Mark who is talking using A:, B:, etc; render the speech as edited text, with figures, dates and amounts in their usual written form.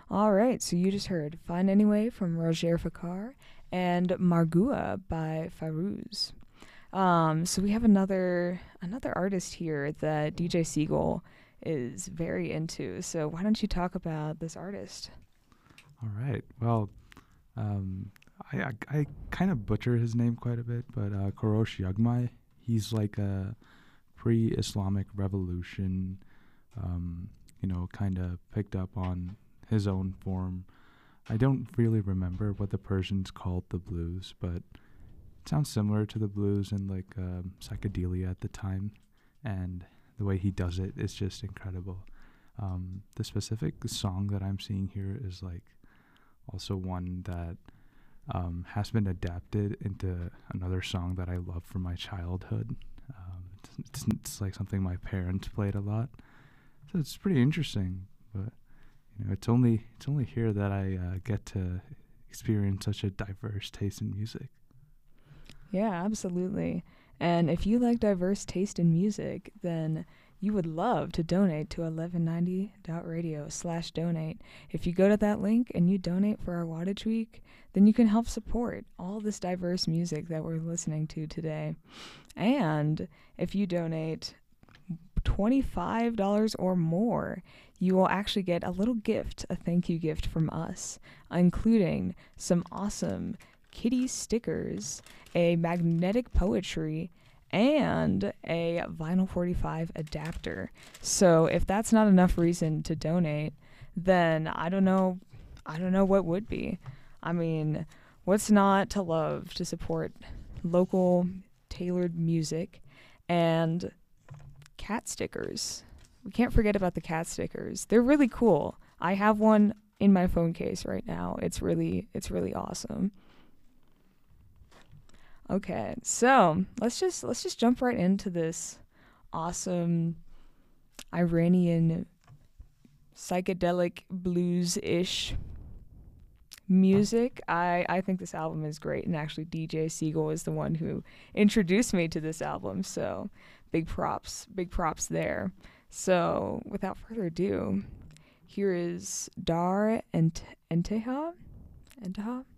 A: All right, so you just heard Find Anyway from Roger Fakar and Margua by Fairuz. So we have another artist here that DJ Siegel is very into. So why don't you talk about this artist?
B: All right. Well, um, I kind of butcher his name quite a bit, but Korosh Yagmai, he's like a pre-Islamic revolution, kind of picked up on his own form. I don't really remember what the Persians called the blues, but it sounds similar to the blues and like psychedelia at the time, and the way he does it is just incredible. The specific song that I'm seeing here is like also one that has been adapted into another song that I love from my childhood. It's like something my parents played a lot, so it's pretty interesting. But it's only here that I get to experience such a diverse taste in music.
A: Yeah, absolutely. And if you like diverse taste in music, then you would love to donate to 1190.radio/donate. If you go to that link and you donate for our Wattage Week, then you can help support all this diverse music that we're listening to today. And if you donate $25 or more, you will actually get a little gift, a thank you gift from us, including some awesome kitty stickers, a magnetic poetry, and a vinyl 45 adapter. So if that's not enough reason to donate, then I don't know what would be. I mean, what's not to love to support local tailored music and cat stickers. We can't forget about the cat stickers. They're really cool. I have one in my phone case right now. It's really awesome. Okay, so let's just jump right into this awesome Iranian psychedelic blues-ish music. I think this album is great, and actually DJ Siegel is the one who introduced me to this album, so big props there. So without further ado, here is Dar and Enteha. Enteha?